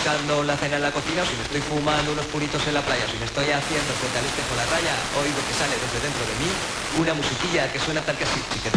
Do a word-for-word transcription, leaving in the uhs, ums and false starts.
preparando la cena en la cocina, o si me estoy fumando unos puritos en la playa, o si me estoy haciendo frente al espejo la raya, oigo que sale desde dentro de mí una musiquilla que suena tal que así.